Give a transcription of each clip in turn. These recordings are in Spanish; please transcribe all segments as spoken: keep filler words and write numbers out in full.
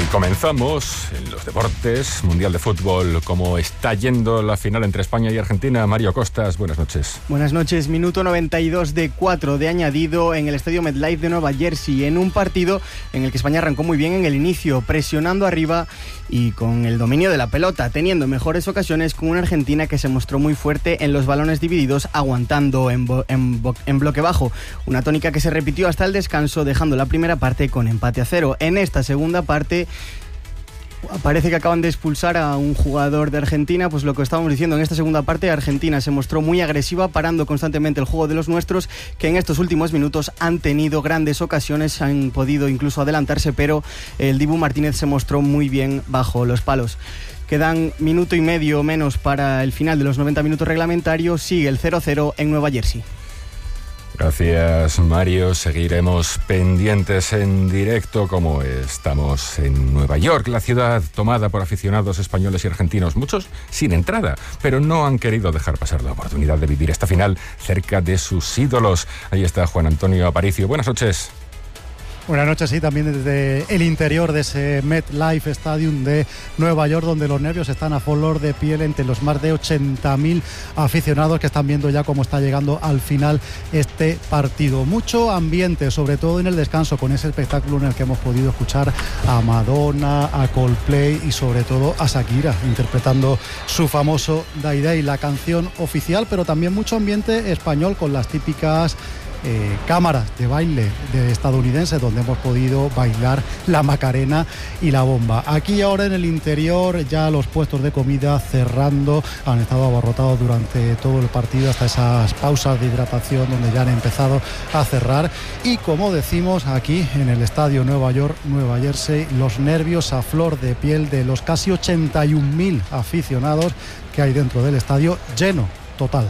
comenzamos en los deportes, Mundial de Fútbol. ¿Cómo está yendo la final entre España y Argentina? Mario Costas, buenas noches. Buenas noches, minuto noventa y dos de cuatro de añadido en el estadio MetLife de Nueva Jersey, en un partido en el que España arrancó muy bien en el inicio, presionando arriba y con el dominio de la pelota, teniendo mejores ocasiones, con una Argentina que se mostró muy fuerte en los balones divididos, aguantando en, bo- en, bo- en bloque bajo, una tónica que se repitió hasta el descanso, dejando la primera parte con empate a cero. En esta segunda parte parece que acaban de expulsar a un jugador de Argentina. Pues lo que estábamos diciendo, en esta segunda parte Argentina se mostró muy agresiva, parando constantemente el juego de los nuestros, que en estos últimos minutos han tenido grandes ocasiones, han podido incluso adelantarse, pero el Dibu Martínez se mostró muy bien bajo los palos. Quedan minuto y medio menos para el final de los noventa minutos reglamentarios. Sigue el cero cero en Nueva Jersey. Gracias, Mario. Seguiremos pendientes en directo, como estamos en Nueva York, la ciudad tomada por aficionados españoles y argentinos, muchos sin entrada, pero no han querido dejar pasar la oportunidad de vivir esta final cerca de sus ídolos. Ahí está Juan Antonio Aparicio. Buenas noches. Buenas noches, sí, también desde el interior de ese MetLife Stadium de Nueva York, donde los nervios están a flor de piel entre los más de ochenta mil aficionados que están viendo ya cómo está llegando al final este partido. Mucho ambiente, sobre todo en el descanso, con ese espectáculo en el que hemos podido escuchar a Madonna, a Coldplay y sobre todo a Shakira interpretando su famoso Day Day, la canción oficial, pero también mucho ambiente español con las típicas Eh, cámaras de baile de estadounidenses, donde hemos podido bailar la Macarena y la bomba. Aquí ahora en el interior ya los puestos de comida cerrando, han estado abarrotados durante todo el partido hasta esas pausas de hidratación donde ya han empezado a cerrar, y como decimos aquí en el estadio Nueva York, Nueva Jersey, los nervios a flor de piel de los casi ochenta y un mil aficionados que hay dentro del estadio, lleno total.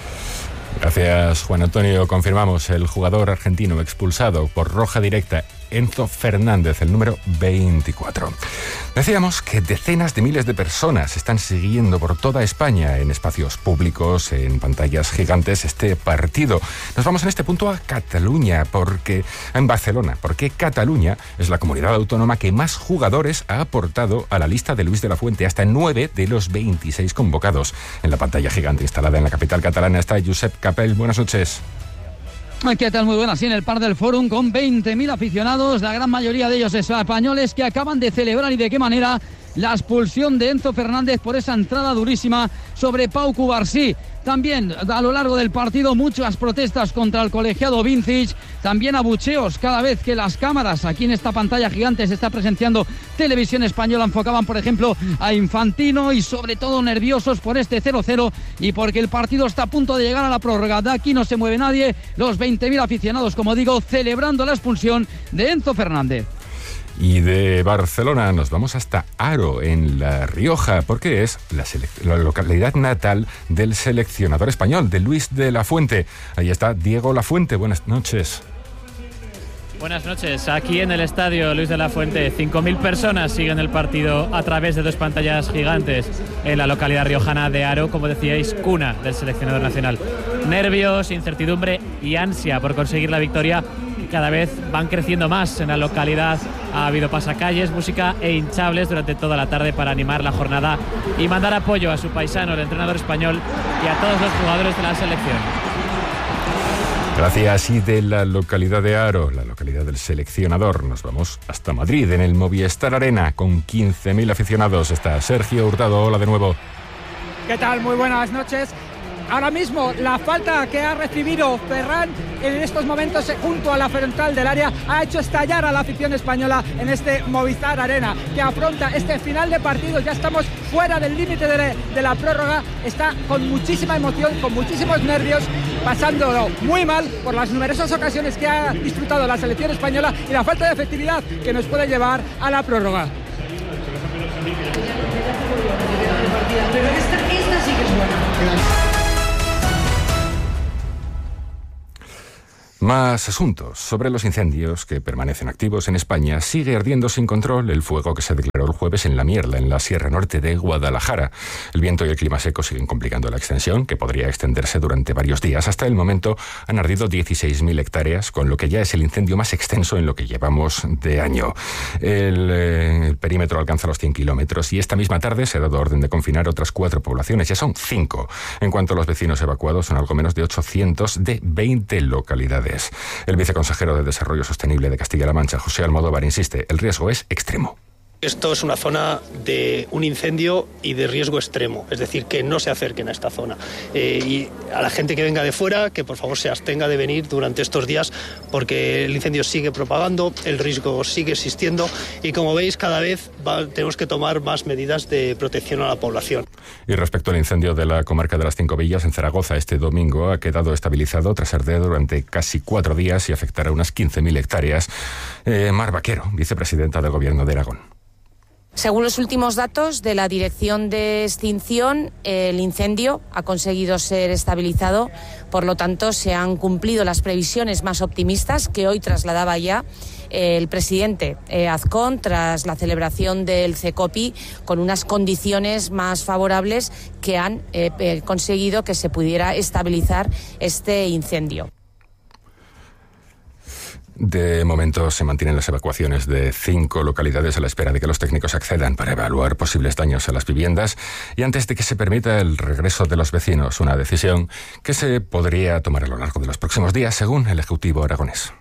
Gracias, Juan Antonio. Confirmamos el jugador argentino expulsado por roja directa, Enzo Fernández, el número veinticuatro. Decíamos que decenas de miles de personas están siguiendo por toda España, en espacios públicos, en pantallas gigantes, este partido. Nos vamos en este punto a Cataluña, porque en Barcelona, porque Cataluña es la comunidad autónoma que más jugadores ha aportado a la lista de Luis de la Fuente, hasta nueve de los veintiséis convocados. En la pantalla gigante instalada en la capital catalana está Josep Capell. Buenas noches. ¿Qué tal? Muy buenas. Sí, en el Parc del Fòrum, con veinte mil aficionados, la gran mayoría de ellos españoles, que acaban de celebrar, y de qué manera, la expulsión de Enzo Fernández por esa entrada durísima sobre Pau Cubarsí. También a lo largo del partido muchas protestas contra el colegiado Vincic, también abucheos cada vez que las cámaras aquí en esta pantalla gigante se está presenciando Televisión Española, enfocaban por ejemplo a Infantino, y sobre todo nerviosos por este cero cero y porque el partido está a punto de llegar a la prórroga. De aquí no se mueve nadie, los veinte mil aficionados, como digo, celebrando la expulsión de Enzo Fernández. Y de Barcelona nos vamos hasta Haro, en La Rioja, porque es la, sele- la localidad natal del seleccionador español, de Luis de la Fuente. Ahí está Diego Lafuente. Buenas noches. Buenas noches. Aquí en el estadio Luis de la Fuente, cinco mil personas siguen el partido a través de dos pantallas gigantes en la localidad riojana de Haro, como decíais, cuna del seleccionador nacional. Nervios, incertidumbre y ansia por conseguir la victoria, que cada vez van creciendo más en la localidad. Ha habido pasacalles, música e hinchables durante toda la tarde para animar la jornada y mandar apoyo a su paisano, el entrenador español, y a todos los jugadores de la selección. Gracias. Y de la localidad de Haro, la localidad del seleccionador, nos vamos hasta Madrid, en el Movistar Arena, con quince mil aficionados. Está Sergio Hurtado. Hola de nuevo. ¿Qué tal? Muy buenas noches. Ahora mismo la falta que ha recibido Ferran en estos momentos junto a la frontal del área ha hecho estallar a la afición española en este Movistar Arena, que afronta este final de partido. Ya estamos fuera del límite de, de la prórroga, está con muchísima emoción, con muchísimos nervios, pasándolo muy mal por las numerosas ocasiones que ha disfrutado la selección española y la falta de efectividad que nos puede llevar a la prórroga. Pero esta, esta sí que es buena. Más asuntos. Sobre los incendios que permanecen activos en España, sigue ardiendo sin control el fuego que se declaró el jueves en La Mierla, en la Sierra Norte de Guadalajara. El viento y el clima seco siguen complicando la extensión, que podría extenderse durante varios días. Hasta el momento han ardido dieciséis mil hectáreas, con lo que ya es el incendio más extenso en lo que llevamos de año. El, eh, el perímetro alcanza los cien kilómetros y esta misma tarde se ha dado orden de confinar otras cuatro poblaciones. Ya son cinco. En cuanto a los vecinos evacuados, son algo menos de ochocientos de veinte localidades. El viceconsejero de Desarrollo Sostenible de Castilla-La Mancha, José Almodóvar, insiste, el riesgo es extremo. Esto es una zona de un incendio y de riesgo extremo, es decir, que no se acerquen a esta zona. Eh, y a la gente que venga de fuera, que por favor se abstenga de venir durante estos días, porque el incendio sigue propagando, el riesgo sigue existiendo y, como veis, cada vez va, tenemos que tomar más medidas de protección a la población. Y respecto al incendio de la comarca de las Cinco Villas, en Zaragoza, este domingo ha quedado estabilizado tras arder durante casi cuatro días y afectar a unas quince mil hectáreas. Eh, Mar Vaquero, vicepresidenta del Gobierno de Aragón. Según los últimos datos de la Dirección de Extinción, el incendio ha conseguido ser estabilizado, por lo tanto se han cumplido las previsiones más optimistas que hoy trasladaba ya el presidente eh, Azcón tras la celebración del CECOPI, con unas condiciones más favorables que han eh, eh, conseguido que se pudiera estabilizar este incendio. De momento se mantienen las evacuaciones de cinco localidades a la espera de que los técnicos accedan para evaluar posibles daños a las viviendas y antes de que se permita el regreso de los vecinos, una decisión que se podría tomar a lo largo de los próximos días, según el Ejecutivo aragonés.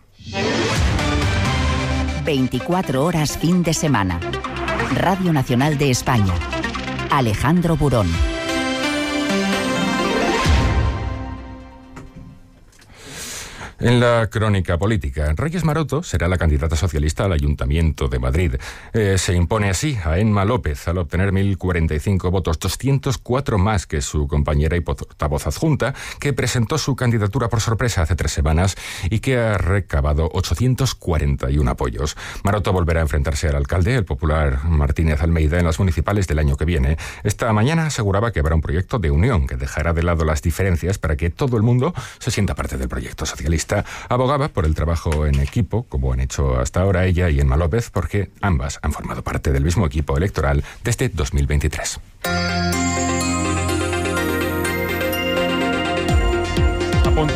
veinticuatro horas fin de semana. Radio Nacional de España. Alejandro Burón. En la crónica política, Reyes Maroto será la candidata socialista al Ayuntamiento de Madrid. Eh, se impone así a Emma López al obtener mil cuarenta y cinco votos, doscientos cuatro más que su compañera y portavoz adjunta, que presentó su candidatura por sorpresa hace tres semanas y que ha recabado ochocientos cuarenta y uno apoyos. Maroto volverá a enfrentarse al alcalde, el popular Martínez Almeida, en las municipales del año que viene. Esta mañana aseguraba que habrá un proyecto de unión que dejará de lado las diferencias para que todo el mundo se sienta parte del proyecto socialista. Abogaba por el trabajo en equipo, como han hecho hasta ahora ella y Emma López, porque ambas han formado parte del mismo equipo electoral desde dos mil veintitrés. Apunte.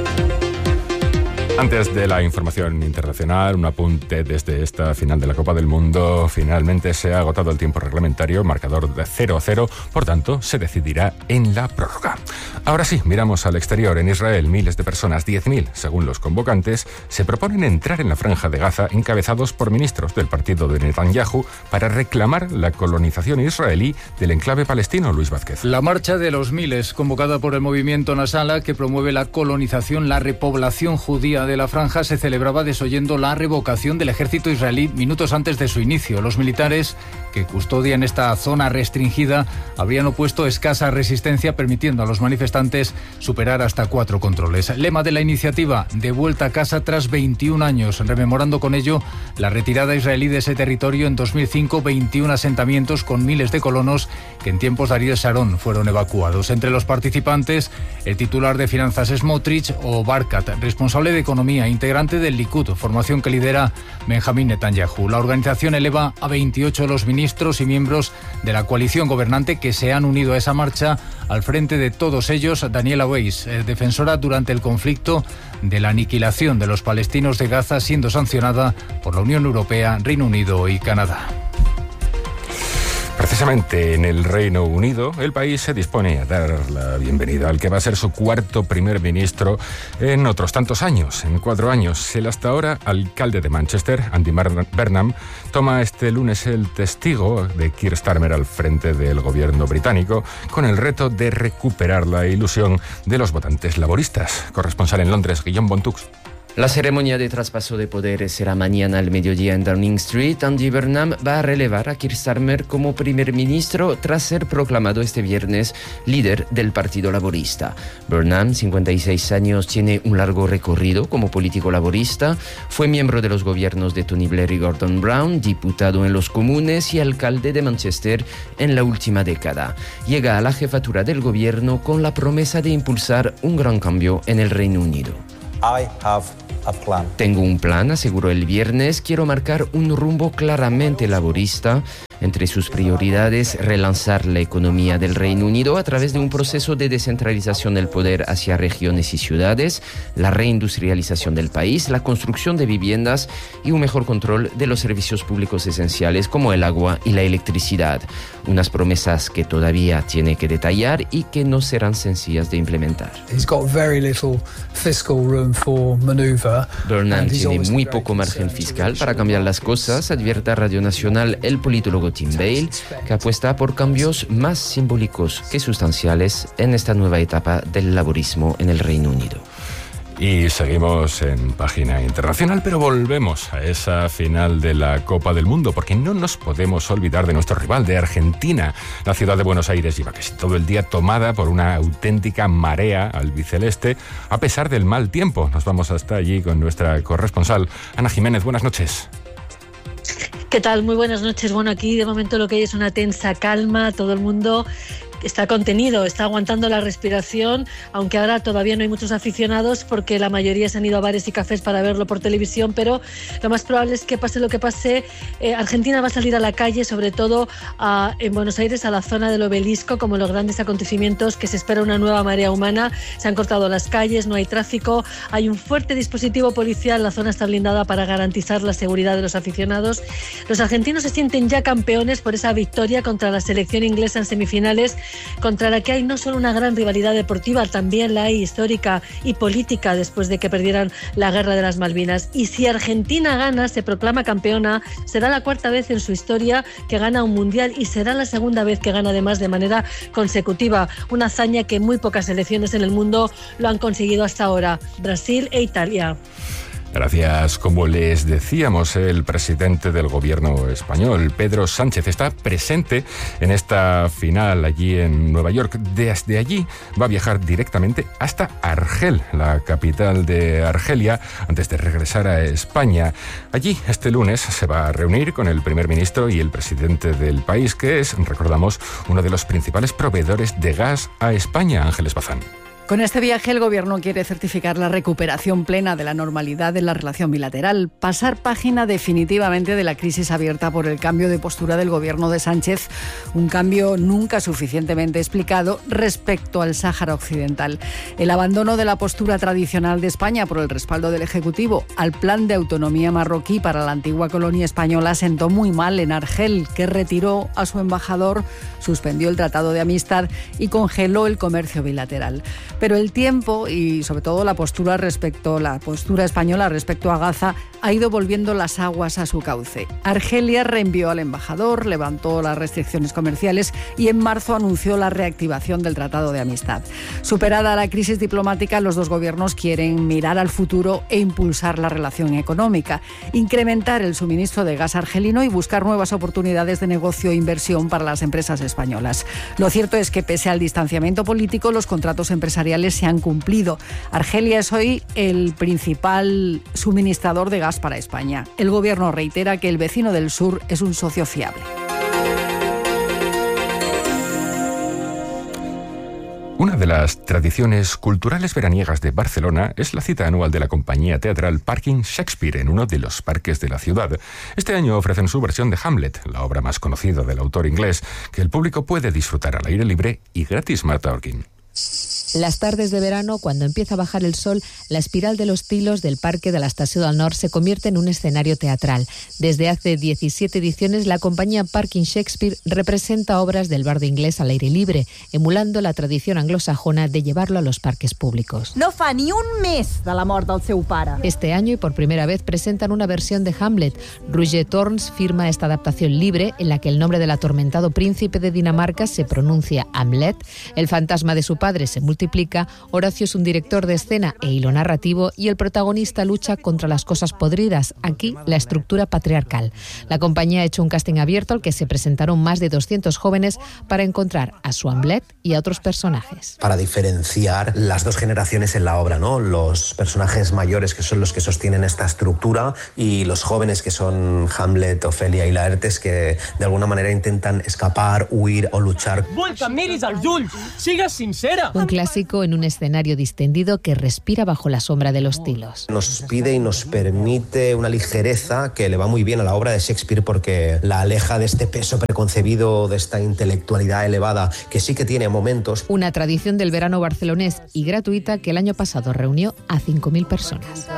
Antes de la información internacional, un apunte desde esta final de la Copa del Mundo. Finalmente se ha agotado el tiempo reglamentario, marcador de cero a cero, por tanto se decidirá en la prórroga. Ahora sí, miramos al exterior. En Israel, miles de personas, diez mil según los convocantes, se proponen entrar en la Franja de Gaza, encabezados por ministros del partido de Netanyahu, para reclamar la colonización israelí del enclave palestino. Luis Vázquez. La marcha de los miles, convocada por el movimiento Nasala, que promueve la colonización, la repoblación judía de la franja, se celebraba desoyendo la revocación del ejército israelí minutos antes de su inicio. Los militares que custodian esta zona restringida habrían opuesto escasa resistencia, permitiendo a los manifestantes superar hasta cuatro controles. Lema de la iniciativa: de vuelta a casa tras veintiún años, rememorando con ello la retirada israelí de ese territorio en dos mil cinco, veintiún asentamientos con miles de colonos que en tiempos de Ariel Sharon fueron evacuados. Entre los participantes, el titular de finanzas Smotrich o Barkat, responsable de economía, integrante del Likud, formación que lidera Benjamín Netanyahu. La organización eleva a veintiocho los ministros y miembros de la coalición gobernante que se han unido a esa marcha. Al frente de todos ellos, Daniela Weiss, eh, defensora durante el conflicto de la aniquilación de los palestinos de Gaza, siendo sancionada por la Unión Europea, Reino Unido y Canadá. Precisamente en el Reino Unido, el país se dispone a dar la bienvenida al que va a ser su cuarto primer ministro en otros tantos años, en cuatro años. El hasta ahora alcalde de Manchester, Andy Burnham, toma este lunes el testigo de Keir Starmer al frente del gobierno británico, con el reto de recuperar la ilusión de los votantes laboristas. Corresponsal en Londres, Guillaume Bontux. La ceremonia de traspaso de poderes será mañana al mediodía en Downing Street. Andy Burnham va a relevar a Keir Starmer como primer ministro tras ser proclamado este viernes líder del Partido Laborista. Burnham, cincuenta y seis años, tiene un largo recorrido como político laborista. Fue miembro de los gobiernos de Tony Blair y Gordon Brown, diputado en los Comunes y alcalde de Manchester en la última década. Llega a la jefatura del gobierno con la promesa de impulsar un gran cambio en el Reino Unido. I have a plan. Tengo un plan, aseguró el viernes. Quiero marcar un rumbo claramente laborista. Entre sus prioridades, relanzar la economía del Reino Unido a través de un proceso de descentralización del poder hacia regiones y ciudades, la reindustrialización del país, la construcción de viviendas y un mejor control de los servicios públicos esenciales como el agua y la electricidad. Unas promesas que todavía tiene que detallar y que no serán sencillas de implementar. Burnham tiene muy poco margen fiscal para cambiar las cosas, advierte a Radio Nacional el politólogo Tim Bale, que apuesta por cambios más simbólicos que sustanciales en esta nueva etapa del laborismo en el Reino Unido. Y seguimos en página internacional, pero volvemos a esa final de la Copa del Mundo, porque no nos podemos olvidar de nuestro rival, de Argentina. La ciudad de Buenos Aires lleva casi todo el día tomada por una auténtica marea albiceleste, a pesar del mal tiempo. Nos vamos hasta allí con nuestra corresponsal, Ana Jiménez. Buenas noches. ¿Qué tal? Muy buenas noches. Bueno, aquí de momento lo que hay es una tensa calma, todo el mundo está contenido, está aguantando la respiración, aunque ahora todavía no hay muchos aficionados porque la mayoría se han ido a bares y cafés para verlo por televisión, pero lo más probable es que pase lo que pase, eh, Argentina va a salir a la calle, sobre todo a, en Buenos Aires, a la zona del Obelisco, como los grandes acontecimientos que se espera una nueva marea humana. Se han cortado las calles, no hay tráfico, hay un fuerte dispositivo policial, la zona está blindada para garantizar la seguridad de los aficionados. Los argentinos se sienten ya campeones por esa victoria contra la selección inglesa en semifinales, contra la que hay no solo una gran rivalidad deportiva, también la hay histórica y política después de que perdieran la guerra de las Malvinas. Y si Argentina gana, se proclama campeona, será la cuarta vez en su historia que gana un mundial y será la segunda vez que gana además de manera consecutiva, una hazaña que muy pocas selecciones en el mundo lo han conseguido hasta ahora, Brasil e Italia. Gracias. Como les decíamos, el presidente del gobierno español, Pedro Sánchez, está presente en esta final allí en Nueva York. Desde allí va a viajar directamente hasta Argel, la capital de Argelia, antes de regresar a España. Allí, este lunes, se va a reunir con el primer ministro y el presidente del país, que es, recordamos, uno de los principales proveedores de gas a España, Ángeles Bazán. Con este viaje el Gobierno quiere certificar la recuperación plena de la normalidad de la relación bilateral, pasar página definitivamente de la crisis abierta por el cambio de postura del Gobierno de Sánchez, un cambio nunca suficientemente explicado respecto al Sáhara Occidental. El abandono de la postura tradicional de España por el respaldo del Ejecutivo al plan de autonomía marroquí para la antigua colonia española sentó muy mal en Argel, que retiró a su embajador, suspendió el tratado de amistad y congeló el comercio bilateral. Pero el tiempo y sobre todo la postura respecto la postura española respecto a Gaza ha ido volviendo las aguas a su cauce. Argelia reenvió al embajador, levantó las restricciones comerciales y en marzo anunció la reactivación del Tratado de Amistad. Superada la crisis diplomática, los dos gobiernos quieren mirar al futuro e impulsar la relación económica, incrementar el suministro de gas argelino y buscar nuevas oportunidades de negocio e inversión para las empresas españolas. Lo cierto es que pese al distanciamiento político, los contratos empresariales se han cumplido. Argelia es hoy el principal suministrador de gas para España. El gobierno reitera que el vecino del sur es un socio fiable. Una de las tradiciones culturales veraniegas de Barcelona es la cita anual de la compañía teatral Parking Shakespeare en uno de los parques de la ciudad. Este año ofrecen su versión de Hamlet, la obra más conocida del autor inglés, que el público puede disfrutar al aire libre y gratis. Marta Orkin. Las tardes de verano, cuando empieza a bajar el sol, la espiral de los tilos del Parque de la Estació del Nord se convierte en un escenario teatral. Desde hace diecisiete ediciones, la compañía Parking Shakespeare representa obras del bardo inglés al aire libre, emulando la tradición anglosajona de llevarlo a los parques públicos. No fa ni un mes de la mort del seu pare. Este año y por primera vez presentan una versión de Hamlet. Roger Torrens firma esta adaptación libre en la que el nombre del atormentado príncipe de Dinamarca se pronuncia Hamlet. El fantasma de su padre se multiplica. Horacio es un director de escena e hilo narrativo y el protagonista lucha contra las cosas podridas, aquí la estructura patriarcal. La compañía ha hecho un casting abierto al que se presentaron más de doscientos jóvenes para encontrar a su Hamlet y a otros personajes. Para diferenciar las dos generaciones en la obra, ¿no? Los personajes mayores, que son los que sostienen esta estructura, y los jóvenes, que son Hamlet, Ofelia y Laertes, que de alguna manera intentan escapar, huir o luchar. Vull que em miris als ulls, sigues sincera. Un clásico clásico en un escenario distendido que respira bajo la sombra de los tilos. Nos pide y nos permite una ligereza que le va muy bien a la obra de Shakespeare porque la aleja de este peso preconcebido, de esta intelectualidad elevada que sí que tiene momentos. Una tradición del verano barcelonés y gratuita que el año pasado reunió a cinco mil personas.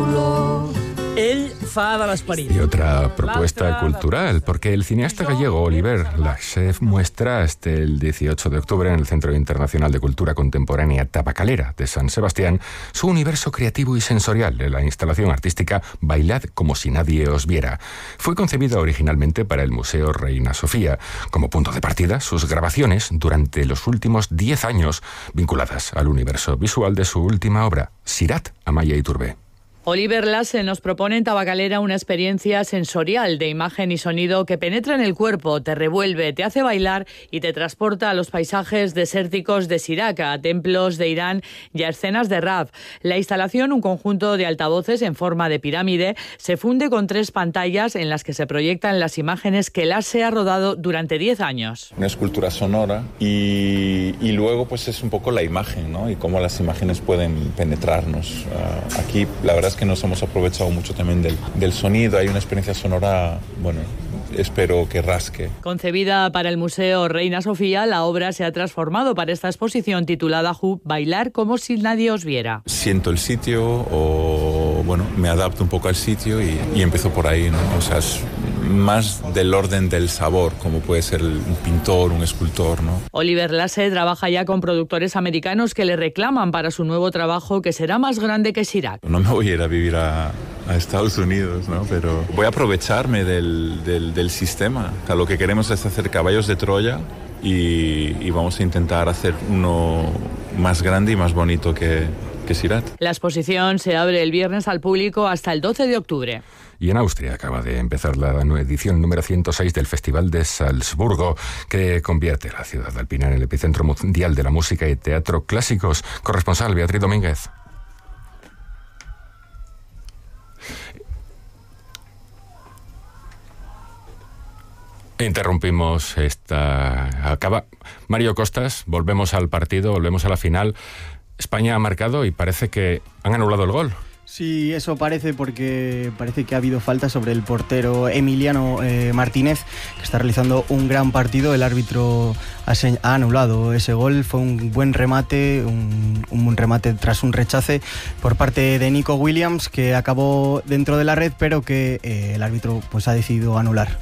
Ell fa de l'esperit. Y otra propuesta cultural, porque el cineasta gallego Oliver Laxe muestra hasta el dieciocho de octubre en el Centro Internacional de Cultura Contemporánea Tabacalera de San Sebastián su universo creativo y sensorial en la instalación artística Bailad como si nadie os viera. Fue concebida originalmente para el Museo Reina Sofía. Como punto de partida, sus grabaciones durante los últimos diez años vinculadas al universo visual de su última obra, Sirat, Amaya Iturbe. Oliver Lasse nos propone en Tabacalera una experiencia sensorial de imagen y sonido que penetra en el cuerpo, te revuelve, te hace bailar y te transporta a los paisajes desérticos de Siraca, a templos de Irán y a escenas de rap. La instalación, un conjunto de altavoces en forma de pirámide, se funde con tres pantallas en las que se proyectan las imágenes que Lasse ha rodado durante diez años. Una escultura sonora y, y luego pues es un poco la imagen, ¿no? Y cómo las imágenes pueden penetrarnos. Uh, aquí la verdad es que nos hemos aprovechado mucho también del, del sonido. Hay una experiencia sonora, bueno, espero que rasque. Concebida para el Museo Reina Sofía, la obra se ha transformado para esta exposición titulada Ju, Bailar como si nadie os viera. Siento el sitio o, bueno, me adapto un poco al sitio y, y empiezo por ahí, ¿no? O sea, es más del orden del sabor, como puede ser un pintor, un escultor, ¿no? Oliver Lasse trabaja ya con productores americanos que le reclaman para su nuevo trabajo que será más grande que Sirac. No me voy a ir a vivir a, a Estados Unidos, ¿no? Pero voy a aprovecharme del, del, del sistema. O sea, lo que queremos es hacer caballos de Troya y, y vamos a intentar hacer uno más grande y más bonito que, que Sirat. La exposición se abre el viernes al público hasta el doce de octubre. Y en Austria acaba de empezar la edición número ciento seis del Festival de Salzburgo, que convierte a la ciudad alpina en el epicentro mundial de la música y teatro clásicos. Corresponsal Beatriz Domínguez. Interrumpimos esta... Acaba Mario Costas, volvemos al partido, volvemos a la final. España ha marcado y parece que han anulado el gol. Sí, eso parece porque parece que ha habido falta sobre el portero Emiliano eh, Martínez, que está realizando un gran partido. El árbitro ha, ha anulado ese gol. Fue un buen remate, un, un buen remate tras un rechace por parte de Nico Williams, que acabó dentro de la red, pero que eh, el árbitro pues ha decidido anular.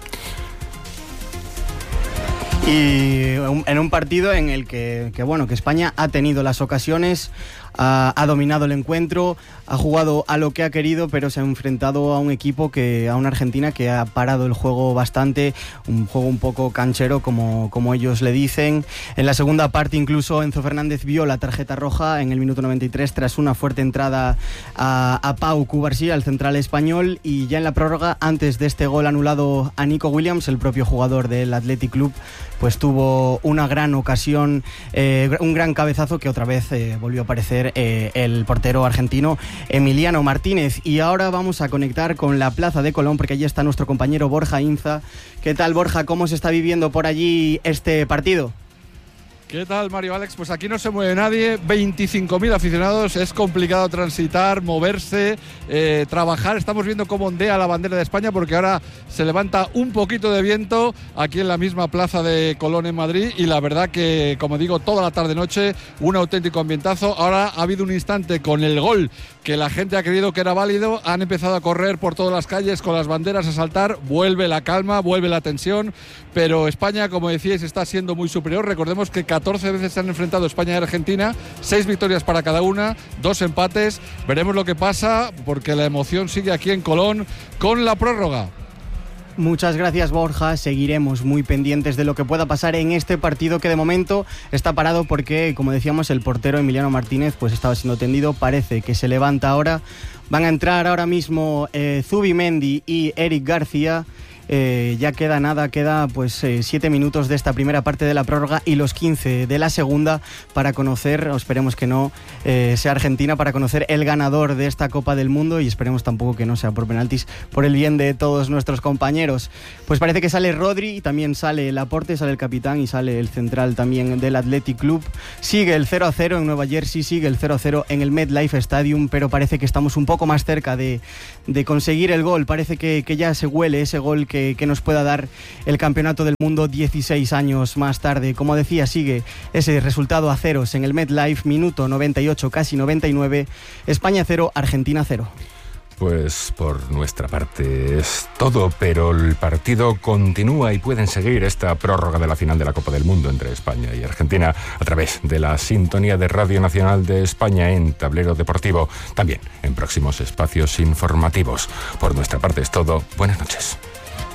Y en un partido en el que, que bueno, que España ha tenido las ocasiones, ha, ha dominado el encuentro, ha jugado a lo que ha querido, pero se ha enfrentado a un equipo que, a una Argentina que ha parado el juego bastante, un juego un poco canchero, como, como ellos le dicen. En la segunda parte incluso Enzo Fernández vio la tarjeta roja en el minuto noventa y tres tras una fuerte entrada a, a Pau Cubarsí, al central español, y ya en la prórroga, antes de este gol anulado a Nico Williams, el propio jugador del Athletic Club, pues tuvo una gran ocasión, eh, un gran cabezazo que otra vez eh, volvió a aparecer eh, el portero argentino Emiliano Martínez. Y ahora vamos a conectar con la Plaza de Colón, porque allí está nuestro compañero Borja Inza. ¿Qué tal, Borja? ¿Cómo se está viviendo por allí este partido? ¿Qué tal, Mario Alex? Pues aquí no se mueve nadie, veinticinco mil aficionados, es complicado transitar, moverse, eh, trabajar. Estamos viendo cómo ondea la bandera de España porque ahora se levanta un poquito de viento aquí en la misma Plaza de Colón en Madrid y la verdad que, como digo, toda la tarde-noche un auténtico ambientazo. Ahora ha habido un instante con el gol que la gente ha creído que era válido, han empezado a correr por todas las calles con las banderas a saltar, vuelve la calma, vuelve la tensión, pero España, como decíais, está siendo muy superior. Recordemos que catorce veces se han enfrentado España y Argentina, seis victorias para cada una, dos empates. Veremos lo que pasa porque la emoción sigue aquí en Colón con la prórroga. Muchas gracias, Borja. Seguiremos muy pendientes de lo que pueda pasar en este partido, que de momento está parado porque, como decíamos, el portero Emiliano Martínez pues estaba siendo tendido. Parece que se levanta ahora. Van a entrar ahora mismo eh, Zubimendi y Eric García. Eh, ya queda nada, queda pues eh, siete minutos de esta primera parte de la prórroga y los quince de la segunda para conocer, o esperemos que no eh, sea Argentina, para conocer el ganador de esta Copa del Mundo, y esperemos tampoco que no sea por penaltis, por el bien de todos nuestros compañeros. Pues parece que sale Rodri y también sale Laporte, sale el capitán y sale el central también del Athletic Club. Sigue el cero a cero en Nueva Jersey, sigue el cero a cero en el MetLife Stadium, pero parece que estamos un poco más cerca de, de conseguir el gol. Parece que, que ya se huele ese gol que Que, que nos pueda dar el Campeonato del Mundo dieciséis años más tarde. Como decía, sigue ese resultado a ceros en el MetLife, minuto noventa y ocho, casi noventa y nueve, España cero, Argentina cero. Pues por nuestra parte es todo, pero el partido continúa y pueden seguir esta prórroga de la final de la Copa del Mundo entre España y Argentina a través de la sintonía de Radio Nacional de España en Tablero Deportivo, también en próximos espacios informativos. Por nuestra parte es todo. Buenas noches.